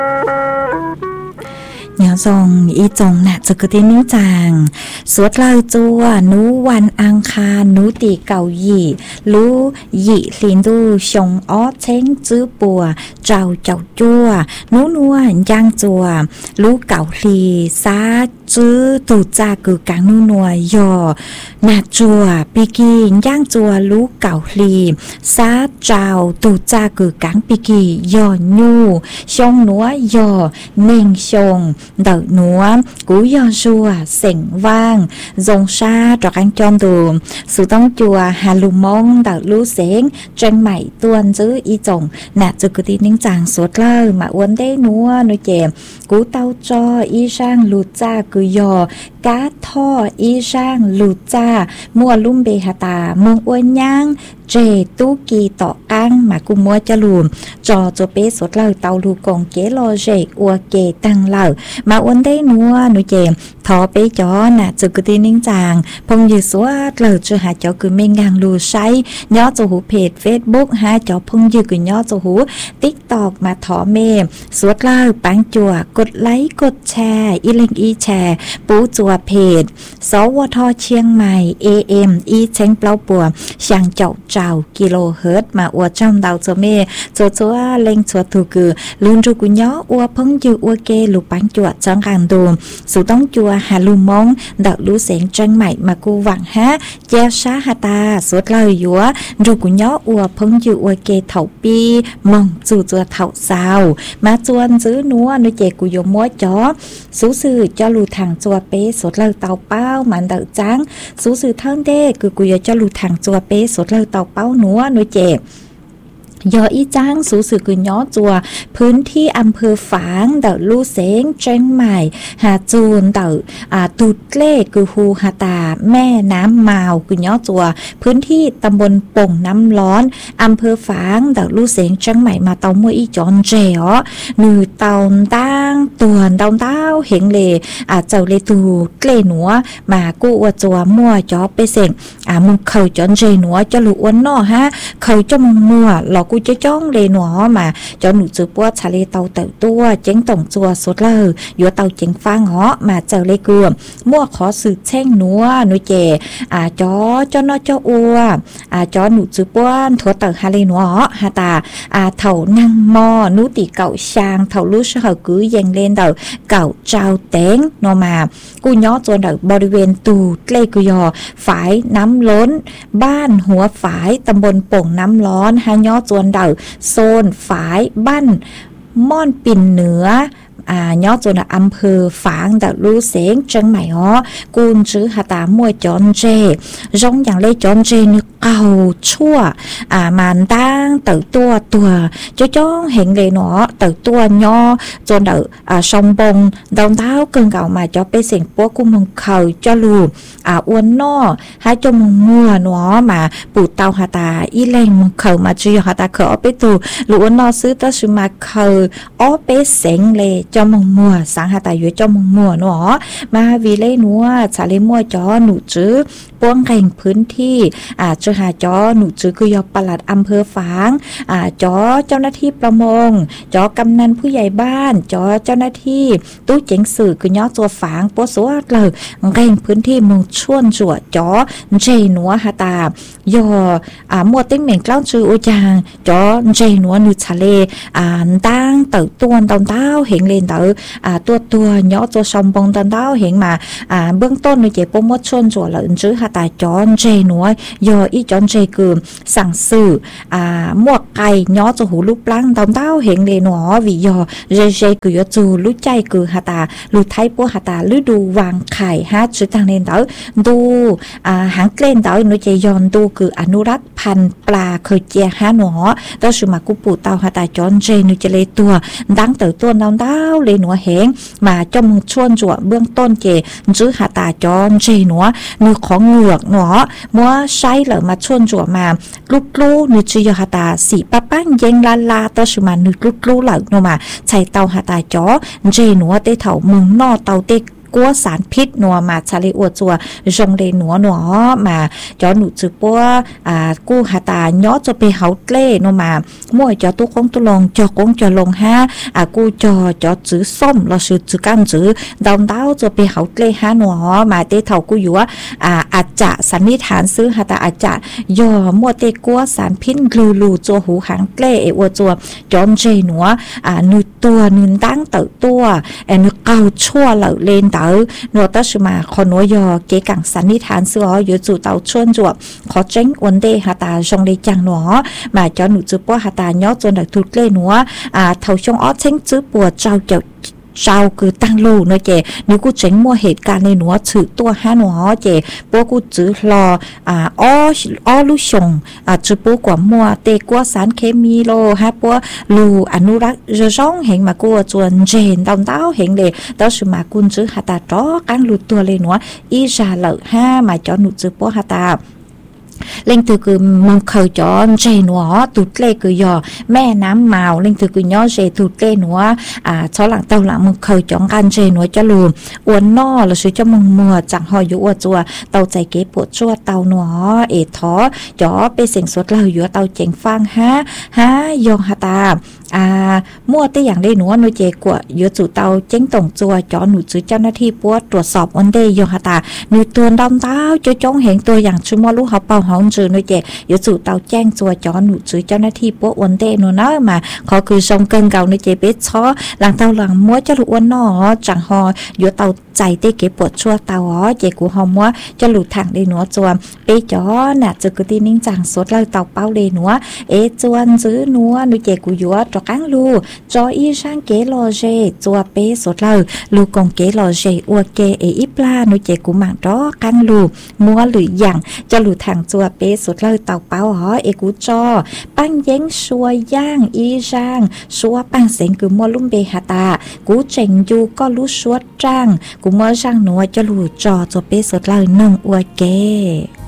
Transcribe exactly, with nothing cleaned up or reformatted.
nhỏ dòng y dòng nạ cho cái tin níu chàng suốt lời chua núวันอังคารnúตีเก่าหยี่รู้หยี่ลินดูชงอ้อเช้งจื้อปัวเจ้าเจ้าจัวนúนัวย่างจัวรู้เก่าลีซาจื้อตูจ่ากือกางนúนัวยอหนาจัวปีกีย่างจัวรู้เก่าลีซาเจ้าตูจ่ากือกางปีกียอญูชงนัวยอเน่งชงđợi núa cú do rùa sỉnh vang dòng xa trọc anh chom đồ sự tông chùa hà lù mông đợi lú xén tranh mày tuôn giữ y chồng nạt cho cứ tin chàng suốt lơ mà uốn đế núa nuôi chè cú tao cho y sang lụt cha cứ dò cá tho y sang lụt cha mua lum bề hà tà mông uốn nhang trẻ tú kỳ tọ ăn mà cùng mua cho lùm cho cho bé suốt lơ tàu lù còn kế lo rể ua kề tăng lợ mà uốn đế núa nuôi chè thọ bé chó nạt cho cứ tin chàng phong như suốt lơ cho hà cho cứ mình ngang lù say nhớ cho hú page Facebook ha cho phong như cứ nhớ cho hú TikTok mà thọ mê suốt lơ bán chùaกดไลค์กดแชร์อีลิงอีแชร์ปูจัวเพจสวทเชียงใหม่ เอ เอ็ม อีเช้งเปล่าปัวช่างเจ้าเจ้ากิโลเฮิรตซ์มาอวดจำดาวจัวเมจัวจัวเล็งจัวถูกือลืนจูกุญย้ออวพังยืออวเกลูปังจัวจังกันดูสุต้องจัวหาลูมงดาวลูเสียงจังใหม่มากูหวังฮะเจ้าชาฮาตาสุดเลยยัวจูกุญย้ออวพังยืออวเกเถาปีมองจูจัวเถาสาวมาจวนซื้อนัวนุเจกุยมัวจอสู้สื่อcho lù thẳng chùa bé sốt lơ tàu bao màn đậu trắngสู้สื่อthân đê cứกุยcho lù thẳng chùa bé sốt lơ tàu bao núa nuôi trẻยออีจ้างสูสื่อกุย้อจัวพื้นที่อำเภอฝางเดาลู่เสงเชียงใหม่หาจูนเดาอ่าตุดเล่คือฮูฮาตาแม่น้ำมาวกุย้อจัวพื้นที่ตำบลป่งน้ำร้อนอำเภอฝางเดาลู่เสงเชียงใหม่มาเตามัวอีจอนเจ๋อหนือเตาตั้งตัวเตาเต้าเห็งเลอ่าเจ้าเลตูเล่หนัวมากู้อวจัวมัวจอไปเสงอ่ามึงเข่าจอนเจหนัวจะหลุอ้วนนอฮะเข่าจะมึงมัวหลอกกูจะจ้องเลยหนัวมาจนหนูจือปัวชาเลเตาเต่าตัวเจ๊งต่งจัวสุดเลยยัวเตาเจ๊งฟ้าเหาะมาเจอเลยเกือมมั่วขอสืบแช่งหนัวหนูเจอ่าจอจอนอจออัวอ่าจอหนูจือปัวถั่วเต่าฮาเลหนัวฮาตาอ่าเถานั่งมอนูตีเก่าช้างเถาลูกเสือกือยังเล่นเต่าเก่าเจ้าเต็งนอมากูย้อจนเต่าบริเวณตูเล่กุยอฝายน้ำล้นบ้านหัวฝายตำบลโป่งน้ำร้อนฮาย้อจนเดาโซนฝายบ้านม่อนปิ่นเหนืออ่าย้อจนอำเภอฝางดาวลูเสงเชียงใหม่ฮอกูนซื้อหาตามวยจอนเจร้องอย่างเล่จอนเจนึกเก่าชั่วอ่ามันตั้งเติบตัวตัวจ้าจ้องเห็นเลยเนาะเติบตัวย่อจนเดาอ่าชมบงดาวเท้าเกินเก่ามาจะไปเสียงปัวกุ้งมงเข่าจะลูอ่าอ้วนนอให้จมงมัวเนาะมาปูเตาหาตาอีแรงมงเข่ามาจีหาตาเข่าเอาไปตูลูอ้วนนอซื้อตะซื้อมาเข่าเอาไปเสียงเลยจมงมัวสังหาตาอยู่จมงมัวเนาะมาวิเลนัวชาเลมัวจอหนูจื้อป้วงแข่งพื้นที่อ่าจะหาจอหนูจื้อคือยอปลัดอำเภอฝางอ่าจอเจ้าหน้าที่ประมงจอกำนันผู้ใหญ่บ้านจอเจ้าหน้าที่ตู้เจ๋งสื่อคือยอตัวฝางปัวสวดเลยแข่งพื้นที่มงชวนจั่วจอเจนัวหาตายออ่ามัวติ้งเหม่งกล้าวจื้ออุจางจอเจนัวหนูทะเลอ่าตั้งเต่าตัวเต่าเต้าเห็นเลนเต่าอ่าตัวตัวย่อตัวชมบงตันเต้าเห็นมาอ่าเบื้องต้นในเจ็บปวดชนจั่วเลยจื้อหาตาจอนเจนัวยออีจอนเจกืมสั่งสื่ออ่าหมวกไก่ย่อตัวหูลูกปลังเต่าเต้าเห็นเลนหนอวิยอเจเจกือยจูลูกใจกือหาตาลูกไทยปัวหาตาฤดูวางไข่ฮะจื้อทางเลนเต้าดูอ่าหางเล่นเต้าในเจยอนดูคืออนุรักษ์พันธุ์ปลาเคยเจียฮะหนอต้นสมากุปูเต้าหาตาจอนเจในเจเลตัวดังเต่าตัวเต่าเต้าเลยหนัวแหงมาจมชวนจั่วเบื้องต้นเจจื้อหาตาจอนเจหนัวนือของเหงือกหนอมัวใช้เหลือมาชวนจั่วมาลูกลูนือจื้อหาตาสีป้าป้างเย็งลาลาต้นสมานือลูกลูเหลือหนอมาใช้เต้าหาตาจอเจหนัวเตเถามึงนอเต้าเตกัวสารพิษนัวมาชาลีอวจัวจงเลนัวนัวมาจอหนูจือปัวอ่ากู้หาตาย้อจะไปเฮาเล่นัวมามั่วจอตุกงตุลงจอกงจอลงฮะอ่ากู้จอจอจื้อส้มเราซื้อจื้อกันจื้อดาวดาวจะไปเฮาเล่ฮะนัวมาเตเท่ากูอยู่ว่าอ่าอาจจะสันนิษฐานซื้อหาตาอาจจะย่อมั่วเตกัวสารพิษกลูลูจัวหูหางเล่เอวจัวจอนเจนัวอ่านูตัวนึนตั้งเต่าตัวแอนเกาชั่วเหล่าเลนเต๋อนัวตัชมาขอนัวยอเกกังสันนิษฐานซื้ออยู่จู่เต่าชวนจวบขอเจ้งวันเดหาตาชงเลจังหนัวมาจอหนูจื้อปัวหาตาย้อจนดักทุดเล่หนัวอ่าเท่าชงอ้อเช้งจื้อปัวเจ้าเจ้าเจ้าคือตั้งโลเนาะเจนี่กูเจ๋งมัวเหตุการณ์ในหนัวถือตัวห้าหนัวเจปัวกูจื้อรออ่าอ้ออ้อลุชงอ่าจื้อปัวกว่ามัวเตกัวสารเคมีโลฮะปัวลูอนุรักษ์จะร้องเห็นมากูจวนเจนดาวดาวเห็นเลยตอนสมากุนจื้อหาตาจ้อกันหลุดตัวเลยหนัวอีจาเหล่าห้ามาจอหนูจื้อปัวหาตาเล่งถือคือมองเคยจอนเจนัวตุดเล่คือยอแม่น้ำเมาเล่งถือคือย้อเจตุดเล่นัวอ่าช้อหลังเต้าหลังมึงเคยจองกันเจนัวจะลูอ้วนนอหรือซื้อจะมึงมัวจังหอยอยู่อวจัวเต้าใจเก็บปวดชั่วเต้านัวเอท้อจ่อไปเสียงสดเราอยู่เต้าเจงฟังฮะฮะยองฮาตาอ่ามั่วแต่อย่างได้หนูหนูเจกว่าเยอะจู่เตาเจ้งตงจัวจอหนูจื้อเจ้าหน้าที่ปวดตรวจสอบวันเดย์ยองฮาตาหนูตัวดำเต้าจะจ้องเห็นตัวอย่างชุมอลูกเขาเป่าหองจื้อหนูเจเยอะจู่เตาแจ้งจัวจอหนูจื้อเจ้าหน้าที่ปวดวันเดย์หนูน้อยมาขอคือทรงเกินเก่าหนูเจเป็ดช้อหลังเตาหลังมั่วจะหลุดวันนอจังหอเยอะเตาใจเตเก็บปวดชั่วเตาอ๋อเจกูหอมมั่วจะหลุดทางได้หนูจัวไปจอน่ะจื้อกุฏินิ่งจังสดเลยเตาเป้าเลยหนูเอจวนจื้อหนูหนูเจกูยัวจอกังลูจออีช่างเกลอเจจัวเป้สดเลยลูกงเกลอเจอวเกเออีปลาหนูเจกูหมังรอกังลูมัวหรืออย่างจะหลุดทางจัวเป้สดเลยเตาเป้าอ๋อเอกูจอปังเย้งชัวย่างอีช่างชัวปังเสียงกูมัวลุ่มเบหาตากูเจ๋งอยู่ก็รู้ชัวจ้างกูมัวช่างหนูจะหลุดจอจัวเป้สดเลยน้องอวเก